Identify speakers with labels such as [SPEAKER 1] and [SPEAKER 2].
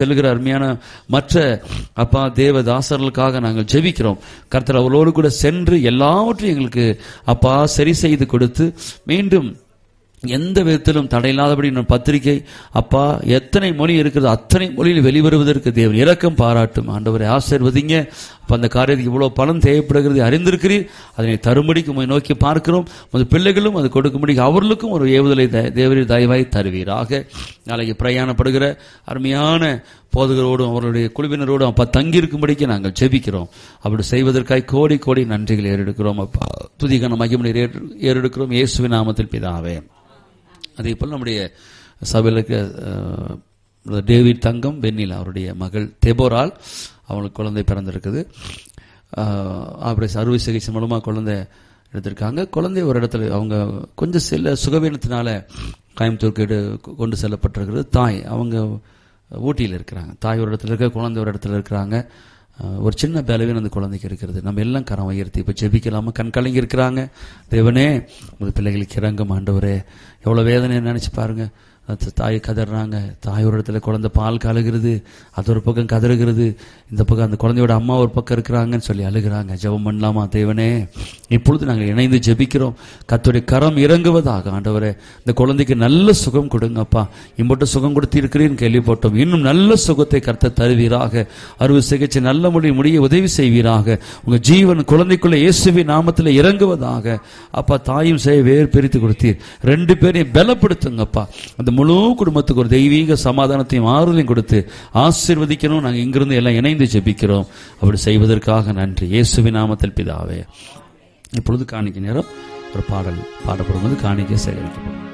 [SPEAKER 1] செல்கிற அருமையான மற்ற அப்பா தேவதாசர்களுக்காக நாங்கள் ஜெபிக்கிறோம். கர்த்தர் அவர்களோடு கூட சென்று எல்லாவற்றையும் எங்களுக்கு அப்பா சரி செய்து கொடுத்து மீண்டும் எந்த விதத்திலும் தடையில்லாதபடி பத்திரிகை அப்பா எத்தனை மொழி இருக்கிறது அத்தனை மொழியில் வெளிவருவதற்கு தேவன் இரக்கம் பாராட்டும். ஆண்டவரை ஆசீர்வதிங்க. அப்ப அந்த காரியத்துக்கு இவ்வளவு பலன் தேவைப்படுகிறது அறிந்திருக்கிறீர். அதனை தரும்படிக்கு உம்மை நோக்கி பார்க்கிறோம். உமது பிள்ளைகளும் அது கொடுக்கும்படி அவர்களுக்கும் ஒரு ஏவுதலை தேவரீர் தயவாய் தருவீராக. நாளைக்கு பிரயாணப்படுகிற அருமையான போதகரோடும் அவர்களுடைய குழுவினரோடும் அப்பா தங்கியிருக்கும்படிக்கு நாங்கள் ஜெபிக்கிறோம். அப்படி செய்வதற்காக கோடி கோடி நன்றிகள் ஏறெடுக்கிறோம். அப்பா துதிகன மகிமை ஏறெடுக்கிறோம் இயேசுவின் நாமத்தில் பிதாவே. அதே போல் நம்முடைய சபையில் இருக்க டேவிட் தங்கம் வெண்ணிலா அவருடைய மகள் தெபோரால் அவங்களுக்கு குழந்தை பிறந்திருக்குது. ஆபரேஷன் அறுவை சிகிச்சை மூலமாக குழந்தை எடுத்திருக்காங்க. குழந்தை ஒரு இடத்துல அவங்க கொஞ்சம் சில சுகவீனத்தினால கோயம்புத்தூருக்கு கொண்டு செல்லப்பட்டிருக்கிறது. தாய் அவங்க ஊட்டியில் இருக்கிறாங்க. தாய் ஒரு இடத்துல இருக்க, குழந்தை ஒரு இடத்துல இருக்கிறாங்க. ஒரு சின்ன பலவீனம் அந்த குழந்தைக்கு இருக்கிறது. நம்ம எல்லாம் கரம் உயர்த்தி இப்போ ஜெபிக்கலாமா? கண் கலங்கி இருக்கிறாங்க. தேவனே உங்கள் பிள்ளைகளுக்கு இறங்கும் ஆண்டவரே. எவ்வளோ வேதனை நினைச்சு பாருங்க. தாய் கதறாங்க. தாய் ஒரு இடத்துல குழந்தை பால் கலகிறது, அது ஒரு பக்கம் கதறுகிறது, இந்த பக்கம் அந்த குழந்தையோட அம்மா ஒரு பக்கம் இருக்கிறாங்கன்னு சொல்லி அழுகிறாங்க. ஜெபம் பண்ணலாமா? தேவனே இப்பொழுது நாங்கள் இணைந்து ஜெபிக்கிறோம். கர்த்தருடைய கரம் இறங்குவதாக. ஆண்டவரே இந்த குழந்தைக்கு நல்ல சுகம் கொடுங்கப்பா. இம்பட்டு சுகம் கொடுத்து இருக்கிறீன்னு கேள்விப்பட்டோம். இன்னும் நல்ல சுகத்தை கர்த்தர் தருவீராக. அறுவை சிகிச்சை நல்ல முடிய உதவி செய்வீராக. உங்க ஜீவன் குழந்தைக்குள்ள இயேசுவின் நாமத்தில் இறங்குவதாக. அப்பா தாயும் செய்ய வேறு பிரித்து கொடுத்தீர். ரெண்டு பேரையும் பலப்படுத்துங்கப்பா. அந்த முழு குடும்பத்துக்கு ஒரு தெய்வீக சமாதானத்தையும் ஆறுதலையும் கொடுத்து ஆசீர்வதிக்கணும். நாங்கள் இங்கிருந்து எல்லாம் இணைந்து ஜெபிக்கிறோம். அப்படி செய்வதற்காக நன்றி இயேசுவின் நாமத்தில் பிதாவே. இப்பொழுது காணிக்கை நேரம். ஒரு பாடல் பாடப்படும்போது காணிக்கை சேகரிக்கப்படும்.